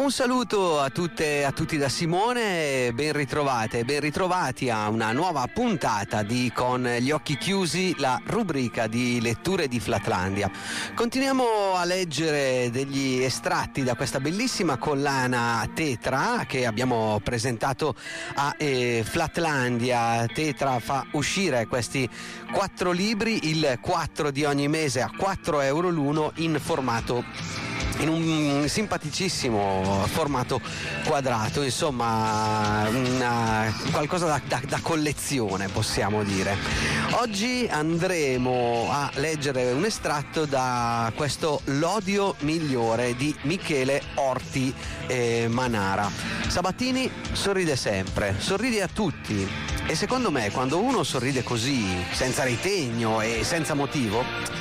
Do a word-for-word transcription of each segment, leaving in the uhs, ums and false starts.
Un saluto a tutte e a tutti da Simone, ben ritrovate, ben ritrovati a una nuova puntata di Con gli occhi chiusi, la rubrica di letture di Flatlandia. Continuiamo a leggere degli estratti da questa bellissima collana Tetra che abbiamo presentato a eh, Flatlandia. Tetra fa uscire questi quattro libri, il quattro di ogni mese a quattro euro l'uno, in formato in un simpaticissimo formato quadrato, insomma una, qualcosa da, da, da collezione, possiamo dire. Oggi andremo a leggere un estratto da questo L'odio migliore di Michele Orti eh, Manara. Sabatini sorride sempre, sorride a tutti, e secondo me quando uno sorride così, senza ritegno e senza motivo,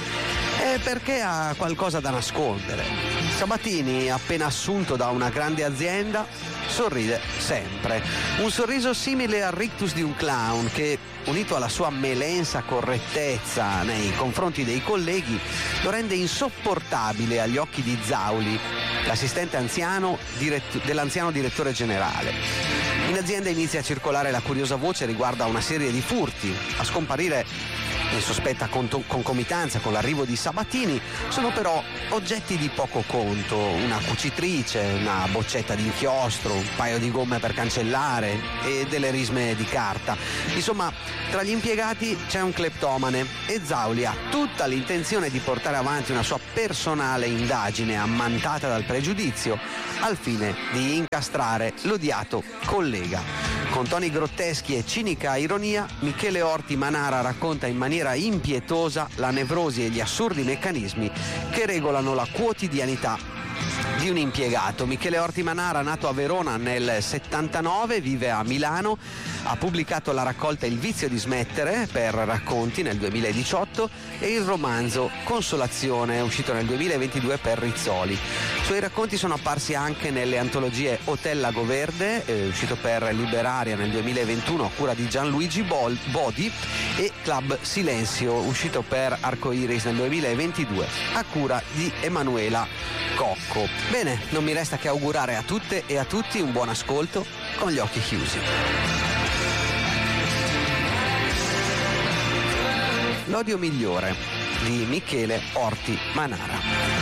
è perché ha qualcosa da nascondere. Sabatini, appena assunto da una grande azienda, sorride sempre. Un sorriso simile al rictus di un clown che, unito alla sua melensa correttezza nei confronti dei colleghi, lo rende insopportabile agli occhi di Zauli, l'assistente anziano dirett- dell'anziano direttore generale. In azienda inizia a circolare la curiosa voce riguardo a una serie di furti. A scomparire in sospetta concomitanza con l'arrivo di Sabatini sono però oggetti di poco conto: una cucitrice, una boccetta di inchiostro, un paio di gomme per cancellare e delle risme di carta. Insomma, tra gli impiegati c'è un cleptomane e Zauli ha tutta l'intenzione di portare avanti una sua personale indagine ammantata dal pregiudizio al fine di incastrare l'odiato collega. Con toni grotteschi e cinica ironia, Michele Orti Manara racconta in maniera impietosa la nevrosi e gli assurdi meccanismi che regolano la quotidianità di un impiegato. Michele Orti Manara, nato a Verona nel settantanove, vive a Milano, ha pubblicato la raccolta Il vizio di smettere per racconti nel duemiladiciotto e il romanzo Consolazione, uscito nel duemilaventidue per Rizzoli. I suoi racconti sono apparsi anche nelle antologie Hotel Lago Verde, eh, uscito per Liberaria nel duemilaventuno a cura di Gianluigi Bol- Bodi, e Club Silenzio, uscito per Arcoiris nel duemilaventidue a cura di Emanuela Cocco. Bene, non mi resta che augurare a tutte e a tutti un buon ascolto con gli occhi chiusi. L'odio migliore di Michele Orti Manara.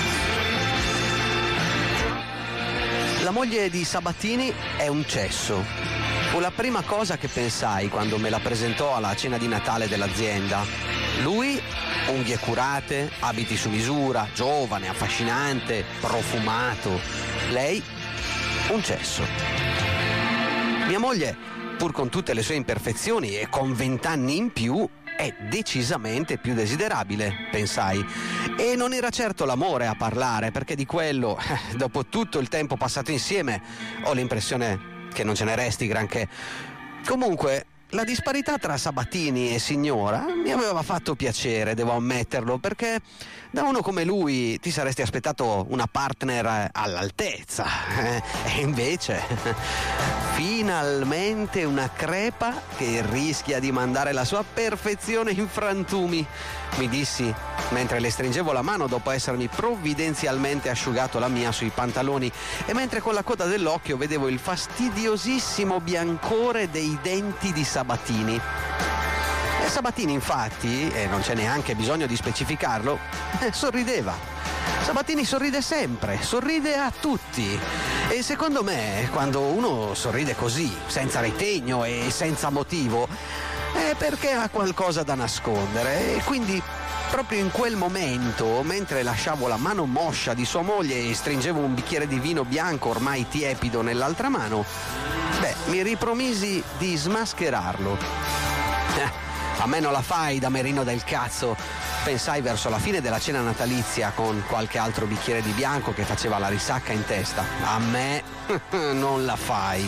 La moglie di Sabatini è un cesso. Fu la prima cosa che pensai quando me la presentò alla cena di Natale dell'azienda. Lui, unghie curate, abiti su misura, giovane, affascinante, profumato. Lei, un cesso. Mia moglie, pur con tutte le sue imperfezioni e con vent'anni in più, è decisamente più desiderabile, pensai. E non era certo l'amore a parlare, perché di quello, dopo tutto il tempo passato insieme, ho l'impressione che non ce ne resti granché. Comunque, la disparità tra Sabatini e signora mi aveva fatto piacere, devo ammetterlo, perché da uno come lui ti saresti aspettato una partner all'altezza. Eh, e invece, finalmente una crepa che rischia di mandare la sua perfezione in frantumi, mi dissi mentre le stringevo la mano dopo essermi provvidenzialmente asciugato la mia sui pantaloni e mentre con la coda dell'occhio vedevo il fastidiosissimo biancore dei denti di Sabatini. E Sabatini, infatti, e non c'è neanche bisogno di specificarlo, eh, sorrideva. Sabatini sorride sempre, sorride a tutti. E secondo me, quando uno sorride così, senza ritegno e senza motivo, è perché ha qualcosa da nascondere. E quindi, proprio in quel momento, mentre lasciavo la mano moscia di sua moglie e stringevo un bicchiere di vino bianco ormai tiepido nell'altra mano, beh, mi ripromisi di smascherarlo. Eh, a me non la fai, damerino del cazzo, pensai verso la fine della cena natalizia con qualche altro bicchiere di bianco che faceva la risacca in testa. A me non la fai.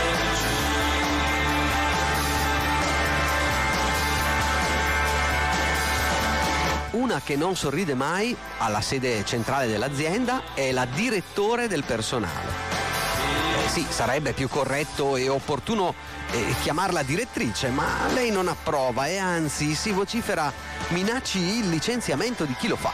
Una che non sorride mai alla sede centrale dell'azienda è la direttore del personale. Eh sì, sarebbe più corretto e opportuno eh, chiamarla direttrice, ma lei non approva e anzi si vocifera minacci il licenziamento di chi lo fa.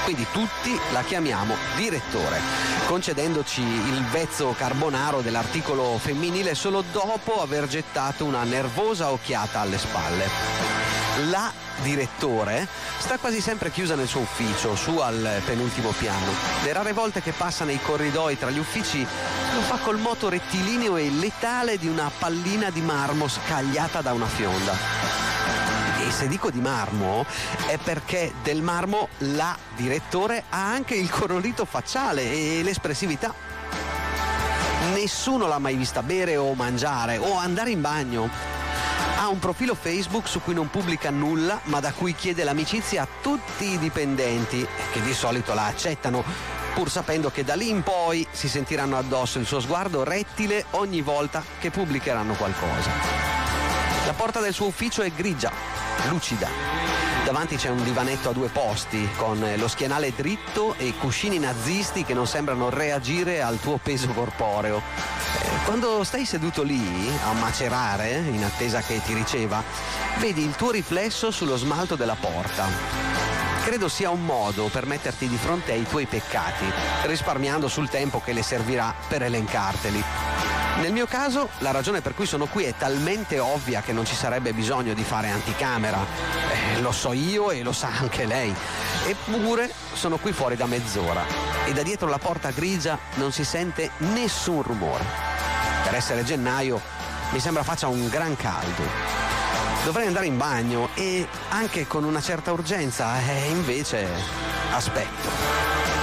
Quindi tutti la chiamiamo direttore, concedendoci il vezzo carbonaro dell'articolo femminile solo dopo aver gettato una nervosa occhiata alle spalle. La direttore sta quasi sempre chiusa nel suo ufficio, su al penultimo piano. Le rare volte che passa nei corridoi tra gli uffici lo fa col moto rettilineo e letale di una pallina di marmo scagliata da una fionda. E se dico di marmo è perché del marmo la direttore ha anche il colorito facciale e l'espressività. Nessuno l'ha mai vista bere o mangiare o andare in bagno. Ha un profilo Facebook su cui non pubblica nulla, ma da cui chiede l'amicizia a tutti i dipendenti, che di solito la accettano, pur sapendo che da lì in poi si sentiranno addosso il suo sguardo rettile ogni volta che pubblicheranno qualcosa. La porta del suo ufficio è grigia, lucida. Davanti c'è un divanetto a due posti con lo schienale dritto e cuscini nazisti che non sembrano reagire al tuo peso corporeo. Quando stai seduto lì a macerare in attesa che ti riceva, vedi il tuo riflesso sullo smalto della porta. Credo sia un modo per metterti di fronte ai tuoi peccati, risparmiando sul tempo che le servirà per elencarteli. Nel mio caso, la ragione per cui sono qui è talmente ovvia che non ci sarebbe bisogno di fare anticamera. Eh, lo so io e lo sa anche lei. Eppure sono qui fuori da mezz'ora e da dietro la porta grigia non si sente nessun rumore. Per essere gennaio mi sembra faccia un gran caldo. Dovrei andare in bagno e anche con una certa urgenza, e invece aspetto.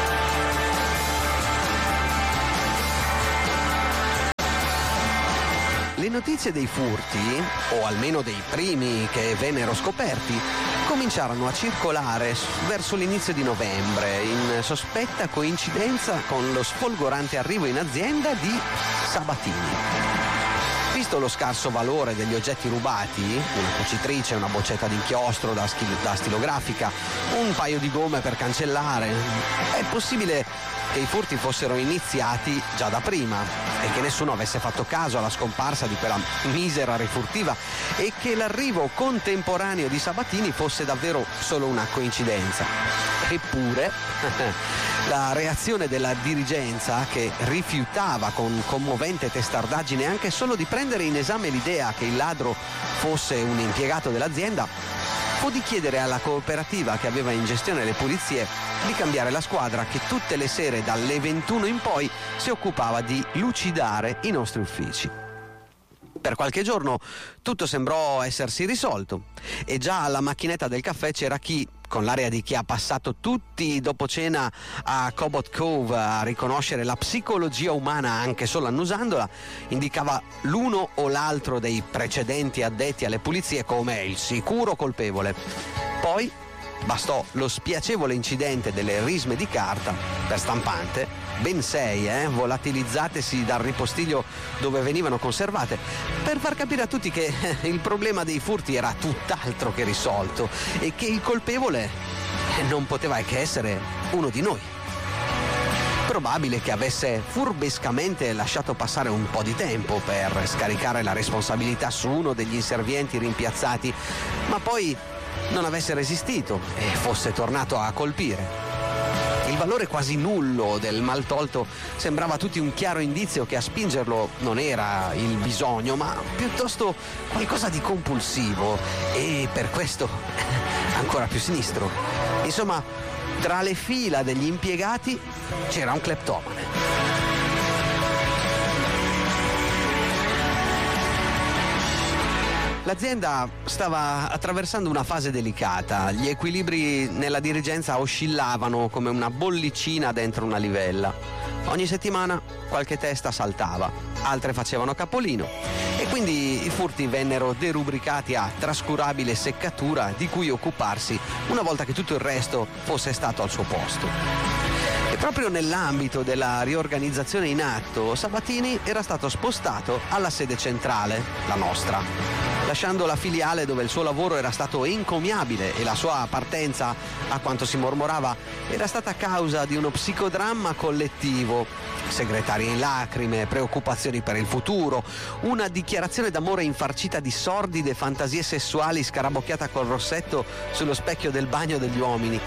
Le notizie dei furti, o almeno dei primi che vennero scoperti, cominciarono a circolare verso l'inizio di novembre, in sospetta coincidenza con lo sfolgorante arrivo in azienda di Sabatini. Visto lo scarso valore degli oggetti rubati, una cucitrice, una boccetta d'inchiostro da, schil- da stilografica, un paio di gomme per cancellare, è possibile che i furti fossero iniziati già da prima e che nessuno avesse fatto caso alla scomparsa di quella misera rifurtiva e che l'arrivo contemporaneo di Sabatini fosse davvero solo una coincidenza. Eppure la reazione della dirigenza, che rifiutava con commovente testardaggine anche solo di prendere in esame l'idea che il ladro fosse un impiegato dell'azienda, fu di chiedere alla cooperativa che aveva in gestione le pulizie di cambiare la squadra che tutte le sere dalle ventuno in poi si occupava di lucidare i nostri uffici. Per qualche giorno tutto sembrò essersi risolto e già alla macchinetta del caffè c'era chi, con l'aria di chi ha passato tutti dopo cena a Cobot Cove a riconoscere la psicologia umana anche solo annusandola, indicava l'uno o l'altro dei precedenti addetti alle pulizie come il sicuro colpevole. Poi bastò lo spiacevole incidente delle risme di carta per stampante, ben sei, eh, volatilizzatesi dal ripostiglio dove venivano conservate, per far capire a tutti che il problema dei furti era tutt'altro che risolto e che il colpevole non poteva che essere uno di noi. Probabile che avesse furbescamente lasciato passare un po' di tempo per scaricare la responsabilità su uno degli inservienti rimpiazzati, ma poi non avesse resistito e fosse tornato a colpire. Il valore quasi nullo del maltolto sembrava a tutti un chiaro indizio che a spingerlo non era il bisogno, ma piuttosto qualcosa di compulsivo e per questo ancora più sinistro. Insomma, tra le fila degli impiegati c'era un cleptomane. L'azienda stava attraversando una fase delicata, gli equilibri nella dirigenza oscillavano come una bollicina dentro una livella. Ogni settimana qualche testa saltava, altre facevano capolino e quindi i furti vennero derubricati a trascurabile seccatura di cui occuparsi una volta che tutto il resto fosse stato al suo posto. E proprio nell'ambito della riorganizzazione in atto, Sabatini era stato spostato alla sede centrale, la nostra, lasciando la filiale dove il suo lavoro era stato encomiabile e la sua partenza, a quanto si mormorava, era stata causa di uno psicodramma collettivo. Segretari in lacrime, preoccupazioni per il futuro, una dichiarazione d'amore infarcita di sordide fantasie sessuali scarabocchiata col rossetto sullo specchio del bagno degli uomini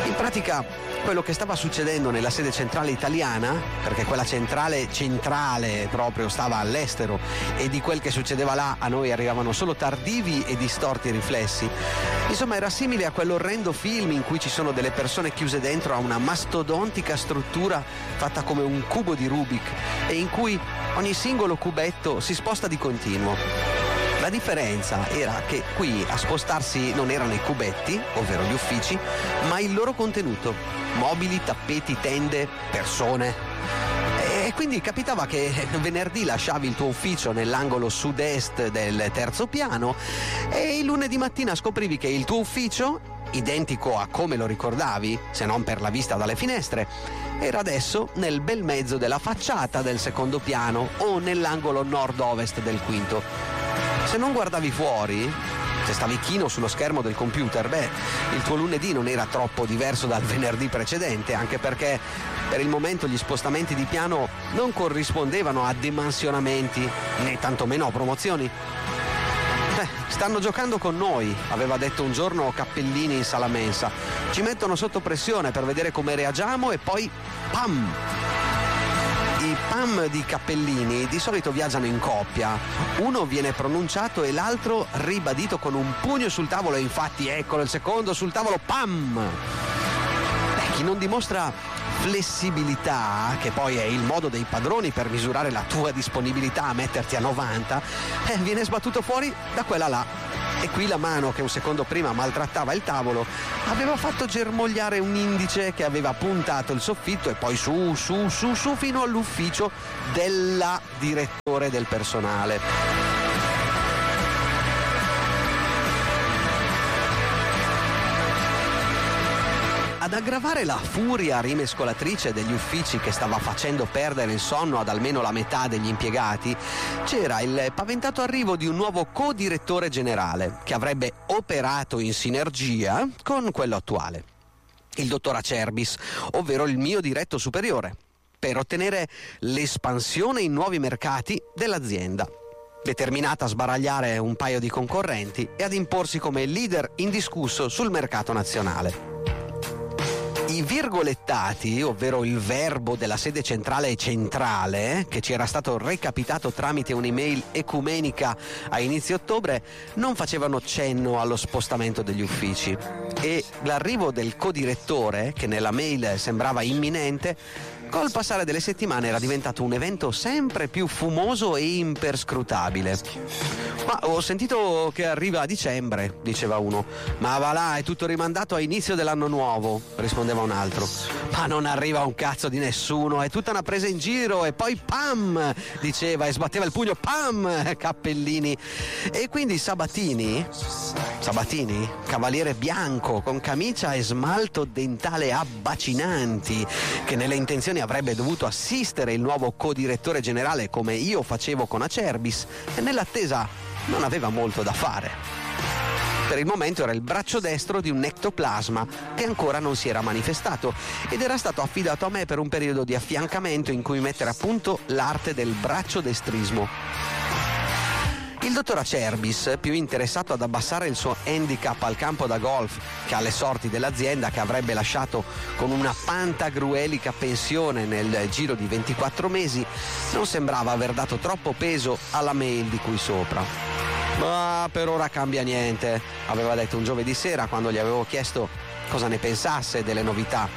In pratica quello che stava succedendo nella sede centrale italiana, perché quella centrale centrale proprio stava all'estero e di quel che succedeva là a noi arrivavano solo tardivi e distorti riflessi, insomma era simile a quell'orrendo film in cui ci sono delle persone chiuse dentro a una mastodontica struttura fatta come un cubo di Rubik e in cui ogni singolo cubetto si sposta di continuo. La differenza era che qui a spostarsi non erano i cubetti, ovvero gli uffici, ma il loro contenuto: mobili, tappeti, tende, persone. E quindi capitava che venerdì lasciavi il tuo ufficio nell'angolo sud-est del terzo piano e il lunedì mattina scoprivi che il tuo ufficio, identico a come lo ricordavi, se non per la vista dalle finestre, era adesso nel bel mezzo della facciata del secondo piano o nell'angolo nord-ovest del quinto. Se non guardavi fuori, se stavi chino sullo schermo del computer, beh, il tuo lunedì non era troppo diverso dal venerdì precedente, anche perché per il momento gli spostamenti di piano non corrispondevano a dimensionamenti né tantomeno a promozioni. Eh, stanno giocando con noi, aveva detto un giorno Cappellini in sala mensa. Ci mettono sotto pressione per vedere come reagiamo e poi pam! I pam di Cappellini di solito viaggiano in coppia, uno viene pronunciato e l'altro ribadito con un pugno sul tavolo, e infatti eccolo il secondo sul tavolo, pam! Beh, chi non dimostra flessibilità, che poi è il modo dei padroni per misurare la tua disponibilità a metterti a novanta, eh, viene sbattuto fuori da quella là. E qui la mano che un secondo prima maltrattava il tavolo aveva fatto germogliare un indice che aveva puntato il soffitto e poi su, su, su, su fino all'ufficio della direttore del personale. Ad aggravare la furia rimescolatrice degli uffici che stava facendo perdere il sonno ad almeno la metà degli impiegati, c'era il paventato arrivo di un nuovo co-direttore generale che avrebbe operato in sinergia con quello attuale, il dottor Acerbis, ovvero il mio diretto superiore, per ottenere l'espansione in nuovi mercati dell'azienda, determinata a sbaragliare un paio di concorrenti e ad imporsi come leader indiscusso sul mercato nazionale. I virgolettati, ovvero il verbo della sede centrale centrale, che ci era stato recapitato tramite un'email ecumenica a inizio ottobre, non facevano cenno allo spostamento degli uffici e l'arrivo del codirettore, che nella mail sembrava imminente, col passare delle settimane era diventato un evento sempre più fumoso e imperscrutabile. Ma ho sentito che arriva a dicembre, diceva uno. Ma va là, è tutto rimandato a inizio dell'anno nuovo, rispondeva un altro. Ma non arriva un cazzo di nessuno, è tutta una presa in giro. E poi pam, diceva e sbatteva il pugno, pam, Cappellini. E quindi Sabatini, Sabatini, cavaliere bianco con camicia e smalto dentale abbacinanti, che nelle intenzioni avrebbe dovuto assistere il nuovo codirettore generale come io facevo con Acerbis, e nell'attesa non aveva molto da fare. Per il momento era il braccio destro di un ectoplasma che ancora non si era manifestato ed era stato affidato a me per un periodo di affiancamento in cui mettere a punto l'arte del braccio destrismo. Il dottor Acerbis, più interessato ad abbassare il suo handicap al campo da golf che alle sorti dell'azienda, che avrebbe lasciato con una pantagruelica pensione nel giro di ventiquattro mesi, non sembrava aver dato troppo peso alla mail di cui sopra. Ma per ora cambia niente, aveva detto un giovedì sera quando gli avevo chiesto cosa ne pensasse delle novità.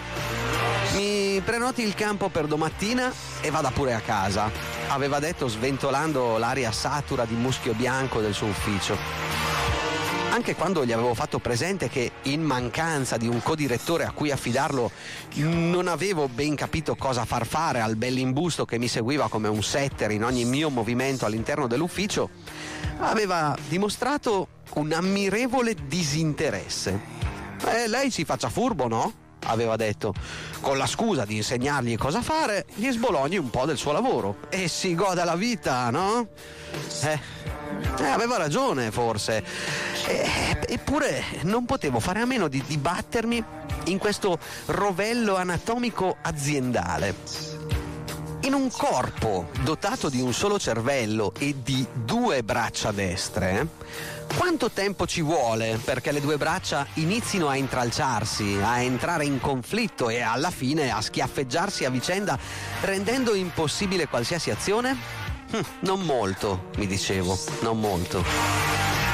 Mi prenoti il campo per domattina e vada pure a casa, aveva detto sventolando l'aria satura di muschio bianco del suo ufficio. Anche quando gli avevo fatto presente che in mancanza di un codirettore a cui affidarlo non avevo ben capito cosa far fare al bell'imbusto che mi seguiva come un setter in ogni mio movimento all'interno dell'ufficio, aveva dimostrato un ammirevole disinteresse. Eh, lei si faccia furbo, no? Aveva detto, con la scusa di insegnargli cosa fare, gli sbologni un po' del suo lavoro e si goda la vita, no? Eh, eh aveva ragione forse, eh, eppure non potevo fare a meno di dibattermi in questo rovello anatomico aziendale. In un corpo dotato di un solo cervello e di due braccia destre, quanto tempo ci vuole perché le due braccia inizino a intralciarsi, a entrare in conflitto e alla fine a schiaffeggiarsi a vicenda, rendendo impossibile qualsiasi azione? Hm, non molto, mi dicevo, non molto.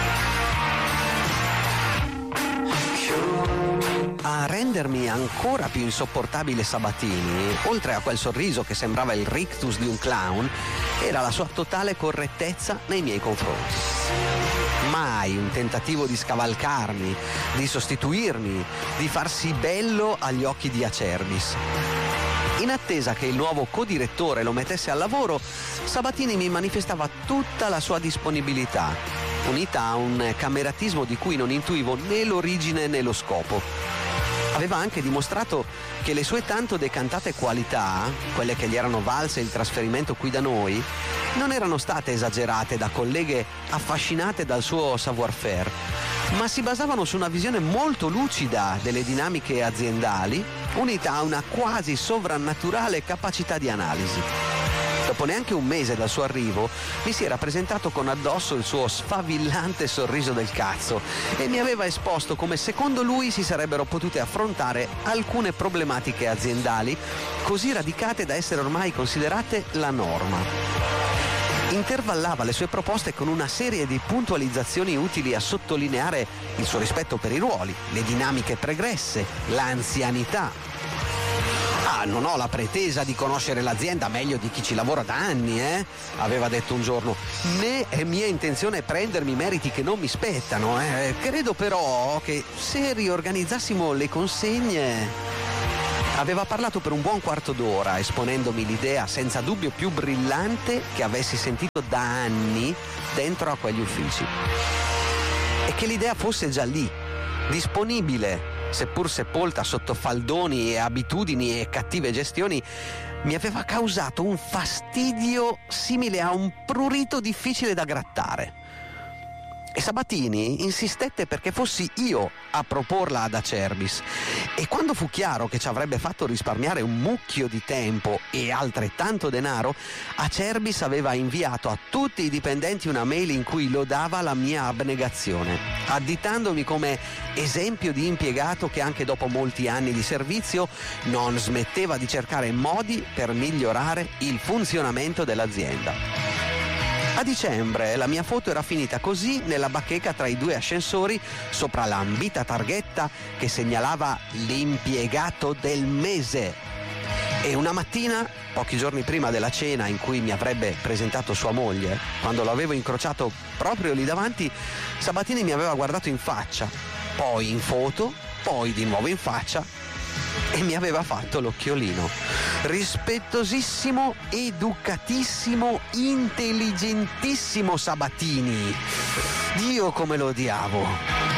A rendermi ancora più insopportabile Sabatini, oltre a quel sorriso che sembrava il rictus di un clown, era la sua totale correttezza nei miei confronti. Mai un tentativo di scavalcarmi, di sostituirmi, di farsi bello agli occhi di Acerbis. In attesa che il nuovo codirettore lo mettesse al lavoro, Sabatini mi manifestava tutta la sua disponibilità, unita a un cameratismo di cui non intuivo né l'origine né lo scopo. Aveva anche dimostrato che le sue tanto decantate qualità, quelle che gli erano valse il trasferimento qui da noi, non erano state esagerate da colleghe affascinate dal suo savoir-faire, ma si basavano su una visione molto lucida delle dinamiche aziendali, unita a una quasi sovrannaturale capacità di analisi. Dopo neanche un mese dal suo arrivo, mi si era presentato con addosso il suo sfavillante sorriso del cazzo e mi aveva esposto come secondo lui si sarebbero potute affrontare alcune problematiche aziendali così radicate da essere ormai considerate la norma. Intervallava le sue proposte con una serie di puntualizzazioni utili a sottolineare il suo rispetto per i ruoli, le dinamiche pregresse, l'anzianità. Ah, non ho la pretesa di conoscere l'azienda meglio di chi ci lavora da anni, eh? Aveva detto un giorno. Né è mia intenzione prendermi meriti che non mi spettano, eh? Credo però che se riorganizzassimo le consegne... Aveva parlato per un buon quarto d'ora, esponendomi l'idea senza dubbio più brillante che avessi sentito da anni dentro a quegli uffici. E che l'idea fosse già lì, disponibile, seppur sepolta sotto faldoni e abitudini e cattive gestioni, mi aveva causato un fastidio simile a un prurito difficile da grattare. E Sabatini insistette perché fossi io a proporla ad Acerbis, e quando fu chiaro che ci avrebbe fatto risparmiare un mucchio di tempo e altrettanto denaro, Acerbis aveva inviato a tutti i dipendenti una mail in cui lodava la mia abnegazione, additandomi come esempio di impiegato che anche dopo molti anni di servizio non smetteva di cercare modi per migliorare il funzionamento dell'azienda. A dicembre la mia foto era finita così nella bacheca tra i due ascensori sopra l'ambita targhetta che segnalava l'impiegato del mese. E una mattina, pochi giorni prima della cena in cui mi avrebbe presentato sua moglie, quando lo avevo incrociato proprio lì davanti, Sabatini mi aveva guardato in faccia, poi in foto, poi di nuovo in faccia e mi aveva fatto l'occhiolino. Rispettosissimo, educatissimo, intelligentissimo Sabatini. Dio come lo odiavo.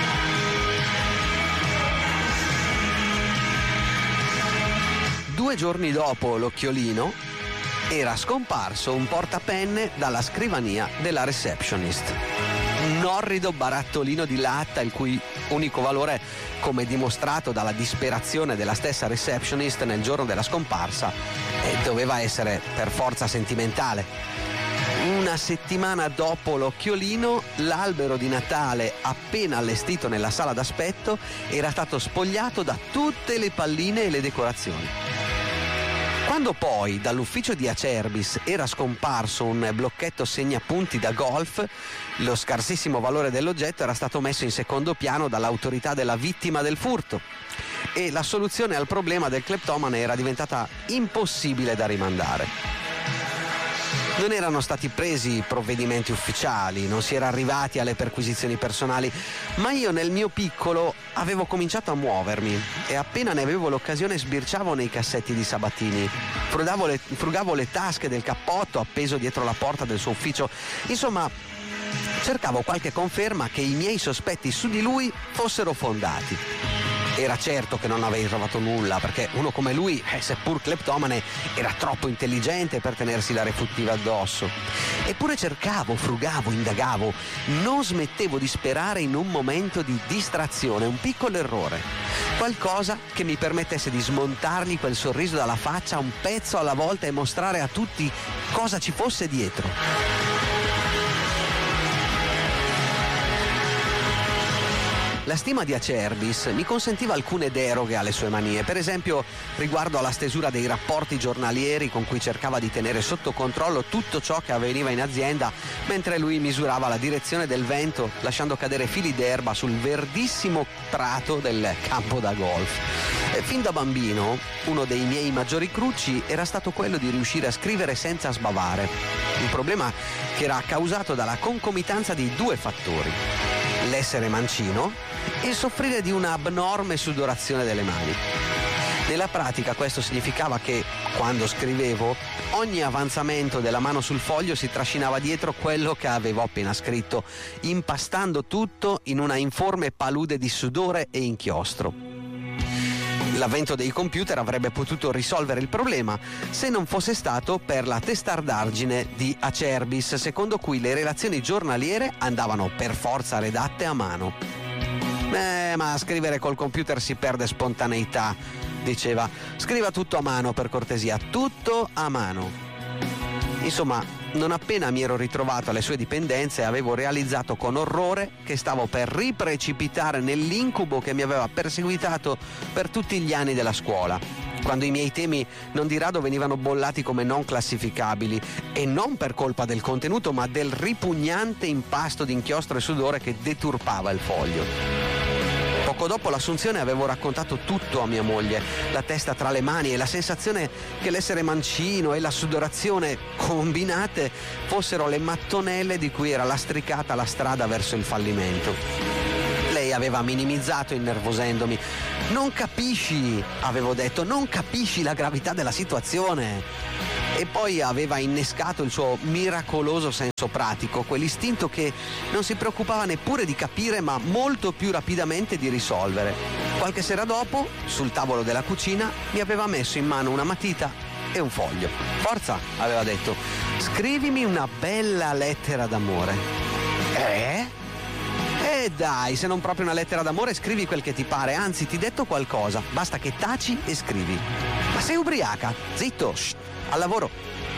Due giorni dopo l'occhiolino era scomparso un portapenne dalla scrivania della receptionist. Un orrido barattolino di latta il cui unico valore, come dimostrato dalla disperazione della stessa receptionist nel giorno della scomparsa, eh, doveva essere per forza sentimentale. Una settimana dopo l'occhiolino, l'albero di Natale appena allestito nella sala d'aspetto era stato spogliato da tutte le palline e le decorazioni. Quando poi dall'ufficio di Acerbis era scomparso un blocchetto segnapunti da golf, lo scarsissimo valore dell'oggetto era stato messo in secondo piano dall'autorità della vittima del furto e la soluzione al problema del cleptomane era diventata impossibile da rimandare. Non erano stati presi provvedimenti ufficiali, non si era arrivati alle perquisizioni personali, ma io nel mio piccolo avevo cominciato a muovermi e appena ne avevo l'occasione sbirciavo nei cassetti di Sabatini, frugavo le, frugavo le tasche del cappotto appeso dietro la porta del suo ufficio, insomma cercavo qualche conferma che i miei sospetti su di lui fossero fondati. Era certo che non avevi trovato nulla, perché uno come lui, eh, seppur cleptomane, era troppo intelligente per tenersi la refuttiva addosso. Eppure cercavo, frugavo, indagavo, non smettevo di sperare in un momento di distrazione, un piccolo errore. Qualcosa che mi permettesse di smontargli quel sorriso dalla faccia un pezzo alla volta e mostrare a tutti cosa ci fosse dietro. La stima di Acerbis mi consentiva alcune deroghe alle sue manie, per esempio riguardo alla stesura dei rapporti giornalieri con cui cercava di tenere sotto controllo tutto ciò che avveniva in azienda, mentre lui misurava la direzione del vento lasciando cadere fili d'erba sul verdissimo prato del campo da golf. E fin da bambino uno dei miei maggiori crucci era stato quello di riuscire a scrivere senza sbavare, un problema che era causato dalla concomitanza di due fattori: l'essere mancino e soffrire di un'abnorme sudorazione delle mani. Nella pratica questo significava che, quando scrivevo, ogni avanzamento della mano sul foglio si trascinava dietro quello che avevo appena scritto, impastando tutto in una informe palude di sudore e inchiostro. L'avvento dei computer avrebbe potuto risolvere il problema se non fosse stato per la testardaggine di Acerbis, secondo cui le relazioni giornaliere andavano per forza redatte a mano. Eh, ma scrivere col computer si perde spontaneità, diceva. Scriva tutto a mano, per cortesia, tutto a mano. Insomma, non appena mi ero ritrovato alle sue dipendenze, avevo realizzato con orrore che stavo per riprecipitare nell'incubo che mi aveva perseguitato per tutti gli anni della scuola, quando i miei temi non di rado venivano bollati come non classificabili, e non per colpa del contenuto, ma del ripugnante impasto di inchiostro e sudore che deturpava il foglio. Poco dopo l'assunzione avevo raccontato tutto a mia moglie, la testa tra le mani e la sensazione che l'essere mancino e la sudorazione combinate fossero le mattonelle di cui era lastricata la strada verso il fallimento. Lei aveva minimizzato innervosendomi. Non capisci, avevo detto, non capisci la gravità della situazione. E poi aveva innescato il suo miracoloso senso pratico, quell'istinto che non si preoccupava neppure di capire, ma molto più rapidamente di risolvere. Qualche sera dopo, sul tavolo della cucina, mi aveva messo in mano una matita e un foglio. Forza, aveva detto, scrivimi una bella lettera d'amore. Eh? Eh dai, se non proprio una lettera d'amore, scrivi quel che ti pare, anzi ti detto qualcosa, basta che taci e scrivi. Ma sei ubriaca? Zitto, shh, al lavoro.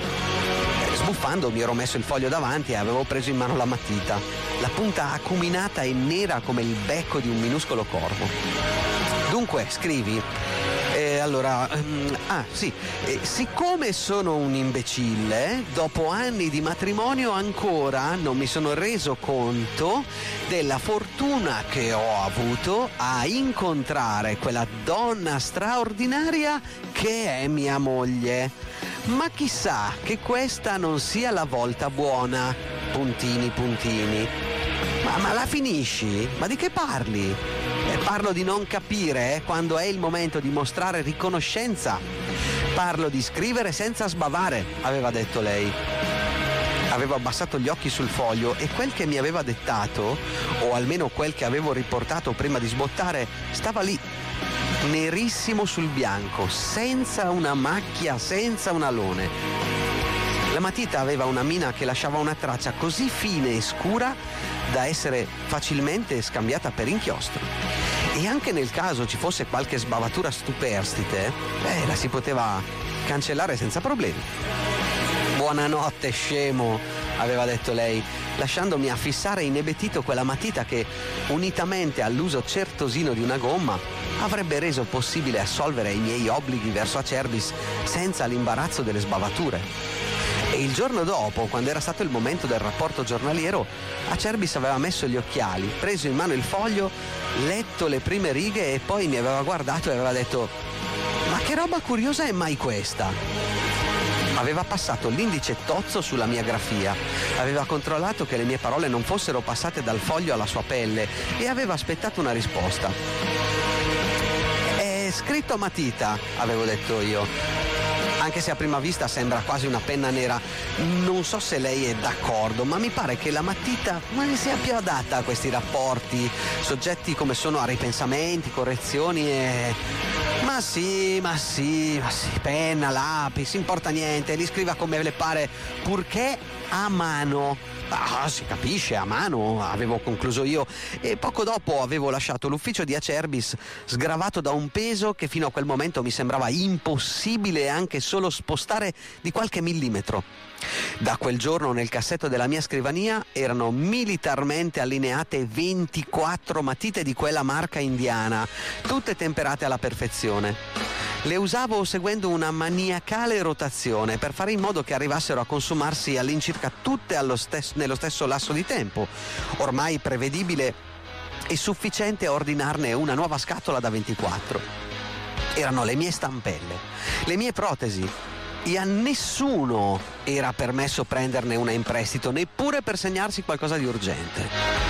Sbuffando mi ero messo il foglio davanti e avevo preso in mano la matita, la punta acuminata e nera come il becco di un minuscolo corvo. Dunque, scrivi. E allora, um, ah sì, e siccome sono un imbecille, dopo anni di matrimonio ancora non mi sono reso conto della fortuna che ho avuto a incontrare quella donna straordinaria che è mia moglie. Ma chissà che questa non sia la volta buona, puntini puntini. Ma, ma la finisci? Ma di che parli? Eh, parlo di non capire eh, quando è il momento di mostrare riconoscenza. Parlo di scrivere senza sbavare, aveva detto lei. Avevo abbassato gli occhi sul foglio e quel che mi aveva dettato, o almeno quel che avevo riportato prima di sbottare, stava lì, nerissimo sul bianco, senza una macchia, senza un alone. La matita aveva una mina che lasciava una traccia così fine e scura da essere facilmente scambiata per inchiostro. E anche nel caso ci fosse qualche sbavatura superstite, eh, la si poteva cancellare senza problemi. Buonanotte, scemo, aveva detto lei, lasciandomi affissare inebetito quella matita che, unitamente all'uso certosino di una gomma, avrebbe reso possibile assolvere i miei obblighi verso Acerbis senza l'imbarazzo delle sbavature. E il giorno dopo, quando era stato il momento del rapporto giornaliero, Acerbis aveva messo gli occhiali, preso in mano il foglio, letto le prime righe e poi mi aveva guardato e aveva detto: ma che roba curiosa è mai questa? Aveva passato l'indice tozzo sulla mia grafia, aveva controllato che le mie parole non fossero passate dal foglio alla sua pelle e aveva aspettato una risposta. È scritto a matita, avevo detto io. Anche se a prima vista sembra quasi una penna nera, non so se lei è d'accordo, ma mi pare che la matita non sia più adatta a questi rapporti, soggetti come sono a ripensamenti, correzioni e... Ma sì, ma sì, ma sì, penna, lapis, importa niente, li scriva come le pare, purché a mano. Ah, si capisce, a mano, avevo concluso io, e poco dopo avevo lasciato l'ufficio di Acerbis sgravato da un peso che fino a quel momento mi sembrava impossibile anche solo spostare di qualche millimetro. Da quel giorno nel cassetto della mia scrivania erano militarmente allineate ventiquattro matite di quella marca indiana, tutte temperate alla perfezione. Le usavo seguendo una maniacale rotazione per fare in modo che arrivassero a consumarsi all'incirca tutte allo stesso, nello stesso lasso di tempo, ormai prevedibile e sufficiente a ordinarne una nuova scatola da ventiquattro. Erano le mie stampelle, le mie protesi, e a nessuno era permesso prenderne una in prestito, neppure per segnarsi qualcosa di urgente.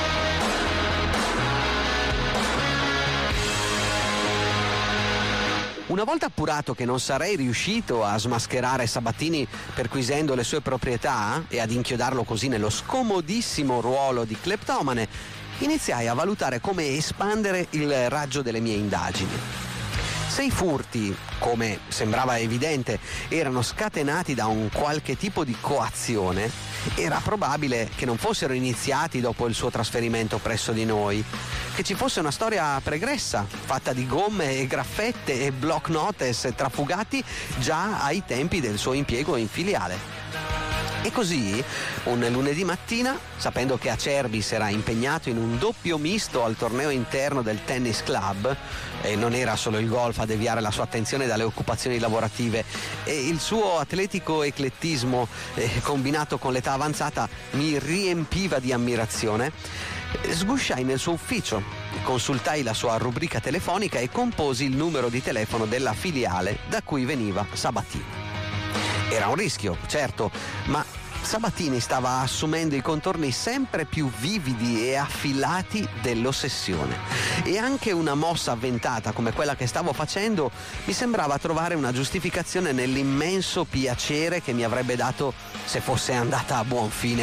Una volta appurato che non sarei riuscito a smascherare Sabatini perquisendo le sue proprietà e ad inchiodarlo così nello scomodissimo ruolo di cleptomane, iniziai a valutare come espandere il raggio delle mie indagini. Se i furti, come sembrava evidente, erano scatenati da un qualche tipo di coazione, era probabile che non fossero iniziati dopo il suo trasferimento presso di noi, che ci fosse una storia pregressa, fatta di gomme e graffette e block notice trafugati già ai tempi del suo impiego in filiale. E così, un lunedì mattina, sapendo che Acerbis era impegnato in un doppio misto al torneo interno del tennis club, e non era solo il golf a deviare la sua attenzione dalle occupazioni lavorative, e il suo atletico eclettismo eh, combinato con l'età avanzata mi riempiva di ammirazione, sgusciai nel suo ufficio, consultai la sua rubrica telefonica e composi il numero di telefono della filiale da cui veniva Sabatini. Era un rischio, certo, ma Sabatini stava assumendo i contorni sempre più vividi e affilati dell'ossessione, e anche una mossa avventata come quella che stavo facendo mi sembrava trovare una giustificazione nell'immenso piacere che mi avrebbe dato se fosse andata a buon fine